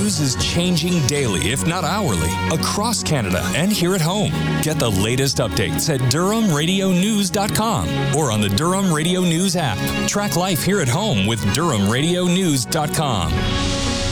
news is changing daily, if not hourly, across Canada and here at home. Get the latest updates at DurhamRadioNews.com or on the Durham Radio News app. Track life here at home with DurhamRadioNews.com.